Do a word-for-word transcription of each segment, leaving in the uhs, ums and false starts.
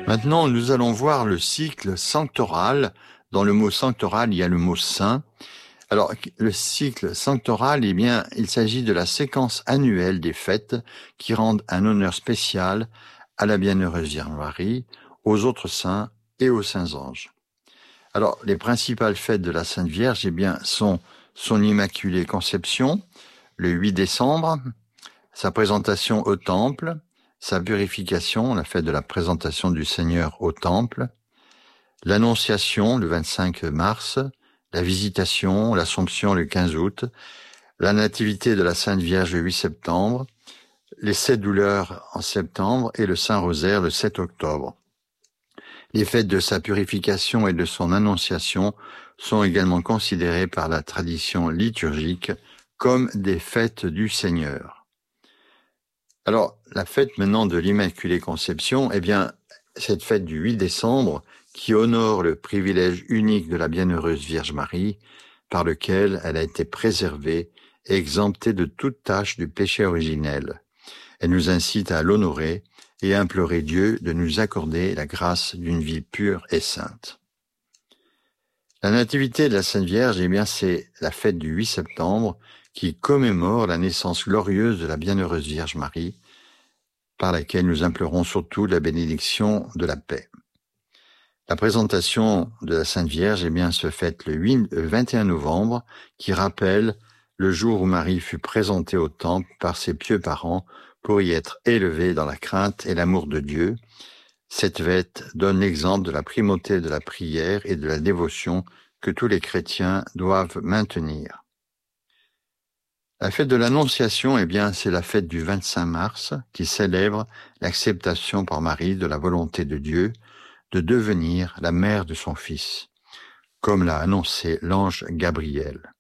Maintenant, nous allons voir le cycle sanctoral. Dans le mot sanctoral, il y a le mot saint. Alors, le cycle sanctoral, eh bien, il s'agit de la séquence annuelle des fêtes qui rendent un honneur spécial à la Bienheureuse Vierge Marie, aux autres saints et aux saints anges. Alors, les principales fêtes de la Sainte Vierge, eh bien, sont son Immaculée Conception, le huit décembre, sa présentation au Temple, sa purification, la fête de la présentation du Seigneur au Temple, l'Annonciation, le vingt-cinq mars, la Visitation, l'Assomption, le quinze août, la Nativité de la Sainte Vierge, le huit septembre, les sept douleurs en septembre et le Saint-Rosaire, le sept octobre. Les fêtes de sa purification et de son Annonciation sont également considérées par la tradition liturgique comme des fêtes du Seigneur. Alors, la fête maintenant de l'Immaculée Conception, eh bien, cette fête du huit décembre, qui honore le privilège unique de la Bienheureuse Vierge Marie, par lequel elle a été préservée et exemptée de toute tâche du péché originel. Elle nous incite à l'honorer et à implorer Dieu de nous accorder la grâce d'une vie pure et sainte. La Nativité de la Sainte Vierge, eh bien, c'est la fête du huit septembre qui commémore la naissance glorieuse de la Bienheureuse Vierge Marie, par laquelle nous implorons surtout la bénédiction de la paix. La présentation de la Sainte Vierge, eh bien, se fête le, huit, le vingt et un novembre, qui rappelle le jour où Marie fut présentée au Temple par ses pieux parents pour y être élevée dans la crainte et l'amour de Dieu. Cette fête donne l'exemple de la primauté de la prière et de la dévotion que tous les chrétiens doivent maintenir. La fête de l'Annonciation, eh bien, c'est la fête du vingt-cinq mars qui célèbre l'acceptation par Marie de la volonté de Dieu de devenir la mère de son Fils, comme l'a annoncé l'ange Gabriel.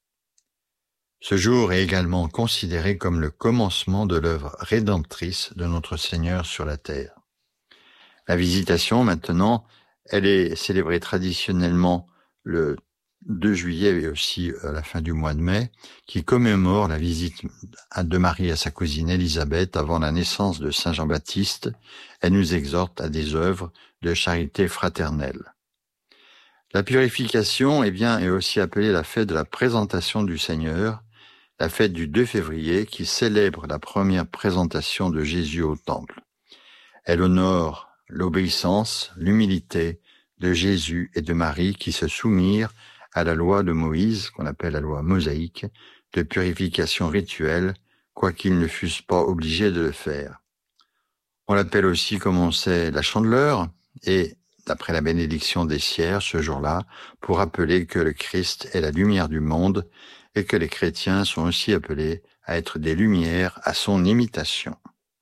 Ce jour est également considéré comme le commencement de l'œuvre rédemptrice de notre Seigneur sur la terre. La Visitation, maintenant, elle est célébrée traditionnellement le deux juillet et aussi à la fin du mois de mai, qui commémore la visite de Marie à sa cousine Élisabeth avant la naissance de Saint Jean-Baptiste. Elle nous exhorte à des œuvres de charité fraternelle. La purification, eh bien, est aussi appelée la fête de la présentation du Seigneur, la fête du deux février qui célèbre la première présentation de Jésus au Temple. Elle honore l'obéissance, l'humilité de Jésus et de Marie qui se soumirent à la loi de Moïse, qu'on appelle la loi mosaïque, de purification rituelle, quoiqu'ils ne fussent pas obligés de le faire. On l'appelle aussi, comme on sait, la Chandeleur, et d'après la bénédiction des cierges ce jour-là, pour rappeler que le Christ est la lumière du monde et que les chrétiens sont aussi appelés à être des lumières à son imitation.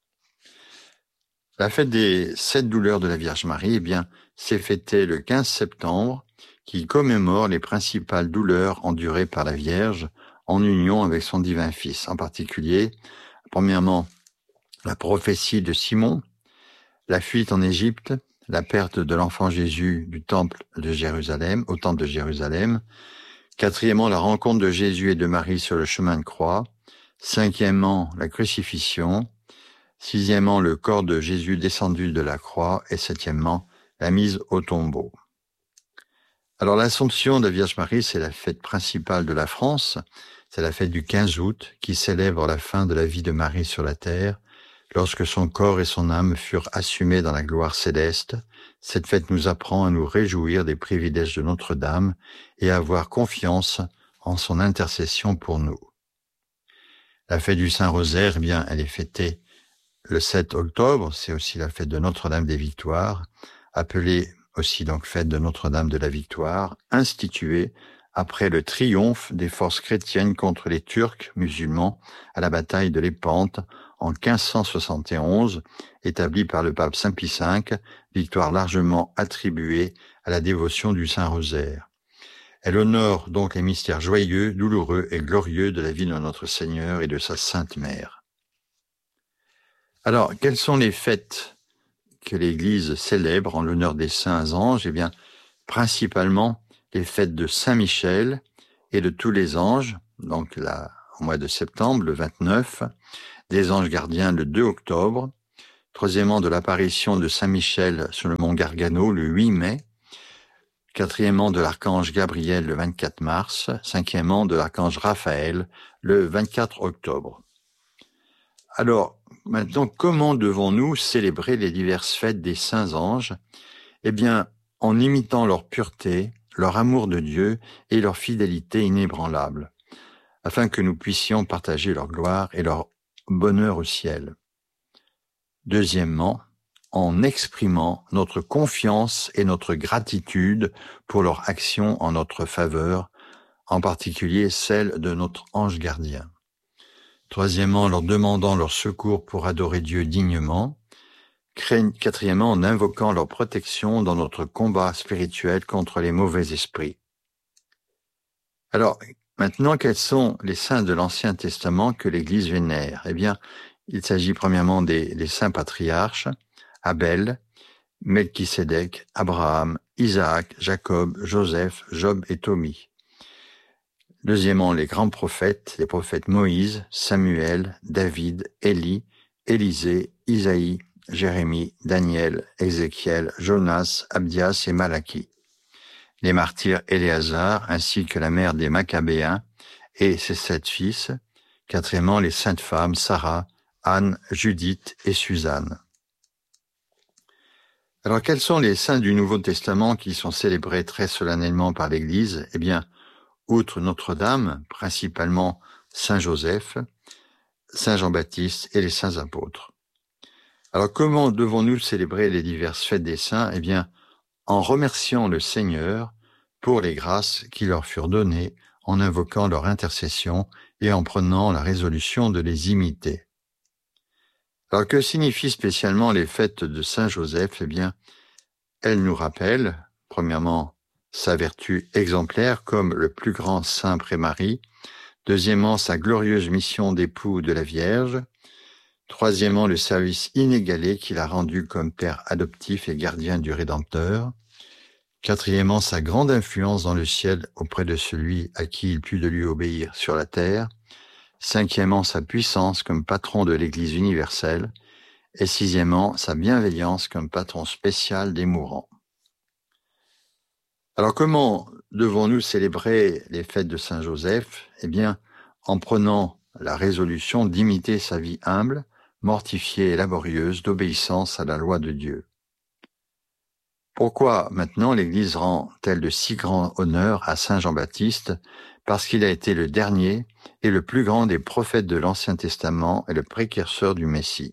La fête des sept douleurs de la Vierge Marie, eh bien, c'est fêtée le quinze septembre, qui commémore les principales douleurs endurées par la Vierge en union avec son divin Fils. En particulier, premièrement, la prophétie de Simon, la fuite en Égypte, la perte de l'enfant Jésus du temple de Jérusalem, au temple de Jérusalem. Quatrièmement, la rencontre de Jésus et de Marie sur le chemin de croix. Cinquièmement, la crucifixion. Sixièmement, le corps de Jésus descendu de la croix. Et septièmement, la mise au tombeau. Alors, l'Assomption de la Vierge Marie, c'est la fête principale de la France. C'est la fête du quinze août qui célèbre la fin de la vie de Marie sur la terre, lorsque son corps et son âme furent assumés dans la gloire céleste. Cette fête nous apprend à nous réjouir des privilèges de Notre-Dame et à avoir confiance en son intercession pour nous. La fête du Saint-Rosaire, eh bien, elle est fêtée le sept octobre. C'est aussi la fête de Notre-Dame des Victoires, appelée aussi donc fête de Notre-Dame de la Victoire, instituée après le triomphe des forces chrétiennes contre les Turcs musulmans à la bataille de Lépante en quinze cent soixante et onze, établie par le pape Saint Pie cinq, victoire largement attribuée à la dévotion du Saint-Rosaire. Elle honore donc les mystères joyeux, douloureux et glorieux de la vie de notre Seigneur et de sa Sainte Mère. Alors, quelles sont les fêtes que l'Église célèbre en l'honneur des saints anges? Eh bien, principalement les fêtes de Saint-Michel et de tous les anges, donc là, au mois de septembre, le vingt-neuf, des anges gardiens le deux octobre, Troisièmement, de l'apparition de Saint Michel sur le mont Gargano le huit mai. Quatrièmement, de l'archange Gabriel le vingt-quatre mars. Cinquièmement, de l'archange Raphaël le vingt-quatre octobre. Alors, maintenant, comment devons-nous célébrer les diverses fêtes des saints anges? Eh bien, en imitant leur pureté, leur amour de Dieu et leur fidélité inébranlable, afin que nous puissions partager leur gloire et leur bonheur au ciel. Deuxièmement, en exprimant notre confiance et notre gratitude pour leur action en notre faveur, en particulier celle de notre ange gardien. Troisièmement, en leur demandant leur secours pour adorer Dieu dignement. Quatrièmement, en invoquant leur protection dans notre combat spirituel contre les mauvais esprits. Alors, maintenant, quels sont les saints de l'Ancien Testament que l'Église vénère? Eh bien, il s'agit premièrement des, des saints patriarches, Abel, Melchisédek, Abraham, Isaac, Jacob, Joseph, Job et Tobie. Deuxièmement, les grands prophètes, les prophètes Moïse, Samuel, David, Élie, Élisée, Isaïe, Jérémie, Daniel, Ézéchiel, Jonas, Abdias et Malachie. Les martyrs Éléazar, ainsi que la mère des Maccabéens et ses sept fils. Quatrièmement, les saintes femmes Sarah, Anne, Judith et Suzanne. Alors, quels sont les saints du Nouveau Testament qui sont célébrés très solennellement par l'Église? Eh bien, outre Notre-Dame, principalement Saint Joseph, Saint Jean-Baptiste et les saints apôtres. Alors, comment devons-nous célébrer les diverses fêtes des saints? Eh bien, en remerciant le Seigneur pour les grâces qui leur furent données, en invoquant leur intercession et en prenant la résolution de les imiter. Alors, que signifient spécialement les fêtes de Saint Joseph? Eh bien, elles nous rappellent, premièrement, sa vertu exemplaire comme le plus grand saint pré-Marie. Deuxièmement, sa glorieuse mission d'époux de la Vierge. Troisièmement, le service inégalé qu'il a rendu comme père adoptif et gardien du Rédempteur. Quatrièmement, sa grande influence dans le ciel auprès de celui à qui il put de lui obéir sur la terre. Cinquièmement, sa puissance comme patron de l'Église universelle. Et sixièmement, sa bienveillance comme patron spécial des mourants. Alors, comment devons-nous célébrer les fêtes de Saint Joseph? Eh bien, en prenant la résolution d'imiter sa vie humble, mortifiée et laborieuse d'obéissance à la loi de Dieu. Pourquoi maintenant l'Église rend-elle de si grand honneur à Saint Jean-Baptiste? Parce qu'il a été le dernier et le plus grand des prophètes de l'Ancien Testament et le précurseur du Messie.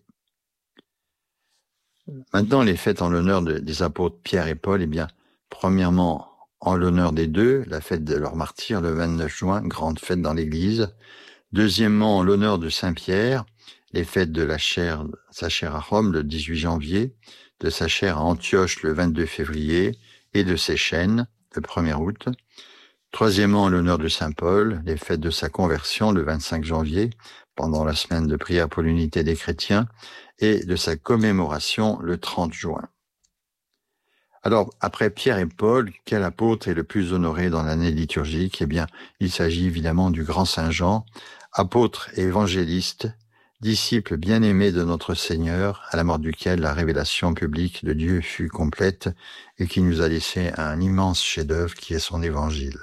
Maintenant, les fêtes en l'honneur de, des apôtres Pierre et Paul, eh bien, premièrement, en l'honneur des deux, la fête de leur martyr le vingt-neuf juin, grande fête dans l'Église. Deuxièmement, en l'honneur de Saint Pierre, les fêtes de la chair, sa chair à Rome le dix-huit janvier, de sa chair à Antioche le vingt-deux février et de ses chaînes le premier août. Troisièmement, en l'honneur de Saint Paul, les fêtes de sa conversion le vingt-cinq janvier, pendant la semaine de prière pour l'unité des chrétiens, et de sa commémoration le trente juin. Alors, après Pierre et Paul, quel apôtre est le plus honoré dans l'année liturgique? Eh bien, il s'agit évidemment du grand Saint Jean, apôtre et évangéliste, disciple bien-aimé de notre Seigneur, à la mort duquel la révélation publique de Dieu fut complète et qui nous a laissé un immense chef-d'œuvre qui est son évangile.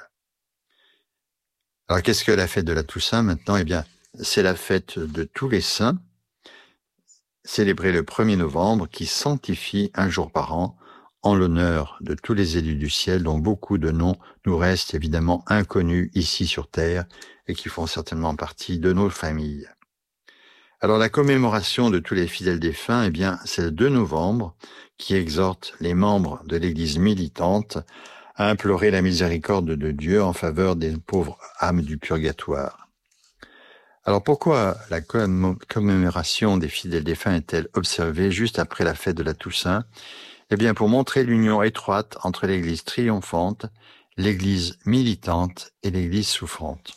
Alors, qu'est-ce que la fête de la Toussaint maintenant? Eh bien, c'est la fête de tous les saints, célébrée le premier novembre, qui sanctifie un jour par an en l'honneur de tous les élus du ciel, dont beaucoup de noms nous restent évidemment inconnus ici sur terre et qui font certainement partie de nos familles. Alors, la commémoration de tous les fidèles défunts, eh bien, c'est le deux novembre, qui exhorte les membres de l'Église militante à implorer la miséricorde de Dieu en faveur des pauvres âmes du purgatoire. Alors, pourquoi la commémoration des fidèles défunts est-elle observée juste après la fête de la Toussaint? Eh bien, pour montrer l'union étroite entre l'Église triomphante, l'Église militante et l'Église souffrante.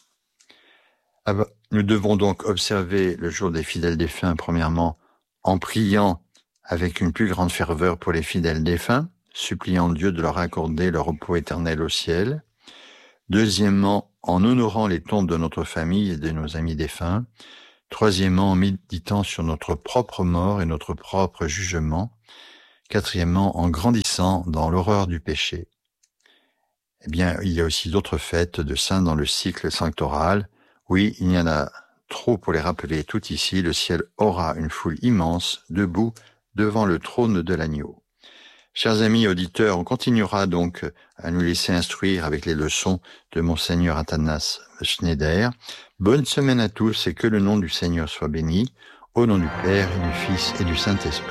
Nous devons donc observer le jour des fidèles défunts, premièrement, en priant avec une plus grande ferveur pour les fidèles défunts, suppliant Dieu de leur accorder leur repos éternel au ciel. Deuxièmement, en honorant les tombes de notre famille et de nos amis défunts. Troisièmement, en méditant sur notre propre mort et notre propre jugement. Quatrièmement, en grandissant dans l'horreur du péché. Eh bien, il y a aussi d'autres fêtes de saints dans le cycle sanctoral. Oui, il y en a trop pour les rappeler tout ici. Le ciel aura une foule immense, debout devant le trône de l'agneau. Chers amis auditeurs, on continuera donc à nous laisser instruire avec les leçons de Monseigneur Athanas Schneider. Bonne semaine à tous et que le nom du Seigneur soit béni. Au nom du Père, et du Fils et du Saint-Esprit.